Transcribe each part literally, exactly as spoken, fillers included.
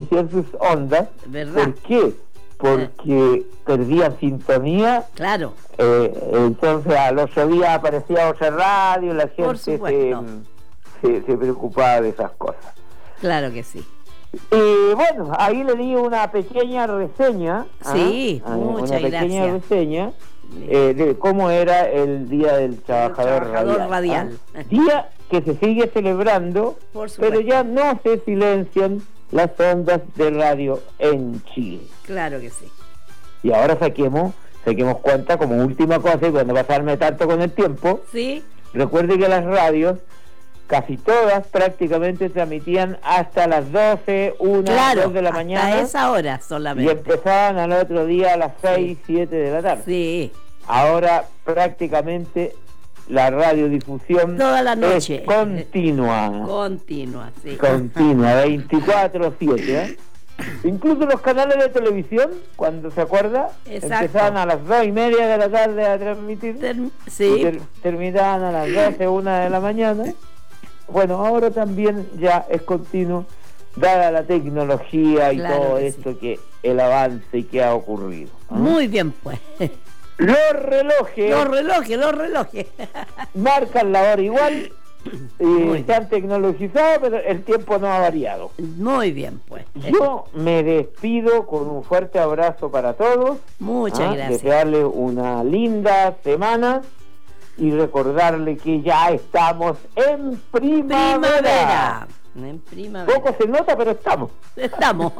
denunciar sus ondas. ¿Verdad? ¿Por qué? Porque eh. perdía sintonía. Claro. Eh, entonces al otro día aparecía otra radio, la gente se, se, se preocupaba de esas cosas. Claro que sí. Y bueno, ahí le di una pequeña reseña. Sí, ¿ah? muchas una pequeña gracias. reseña eh, de cómo era el Día del Trabajador, el trabajador Radial. radial. ¿ah? Día que se sigue celebrando, pero ya no se silencian las ondas de radio en Chile. Claro que sí. Y ahora saquemos, saquemos cuenta como última cosa, y cuando pasarme tanto con el tiempo, sí. Recuerde que las radios casi todas prácticamente transmitían hasta las doce, una, claro, dos de la mañana. A esa hora solamente. Y empezaban al otro día a las seis, siete de la tarde. Sí. Ahora prácticamente la radiodifusión toda la noche es continua. Continua, sí. Continua, veinticuatro siete. ¿eh? Incluso los canales de televisión, cuando se acuerda, exacto, empezaban a las dos y media de la tarde a transmitir. Ter- sí. Ter- terminaban a las doce, una de la mañana. Bueno, ahora también ya es continuo, dada la tecnología y claro todo que esto, sí, que el avance que ha ocurrido. ¿eh? Muy bien, pues. Los relojes. Los relojes, los relojes. Marcan la hora igual. Y se han tecnologizado, pero el tiempo no ha variado. Muy bien, pues. Yo me despido con un fuerte abrazo para todos. Muchas ¿ah? gracias. Desearles una linda semana y recordarle que ya estamos en primavera. Primavera. En primavera. Poco se nota, pero estamos. Estamos.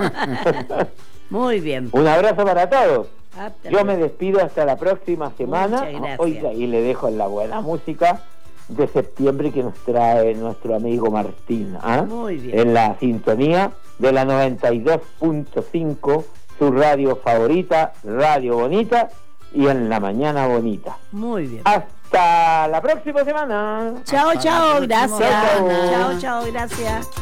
Muy bien. Un abrazo para todos. Hasta Yo luego. me despido hasta la próxima semana. Muchas gracias. Oiga, y le dejo la buena música de septiembre que nos trae nuestro amigo Martín. ¿ah? Muy bien. En la sintonía de la noventa y dos punto cinco, su radio favorita, Radio Bonita, y en la mañana bonita. Muy bien. Hasta la próxima semana. Chao, chao, gracias. Chao, chao. Chao, chao, gracias.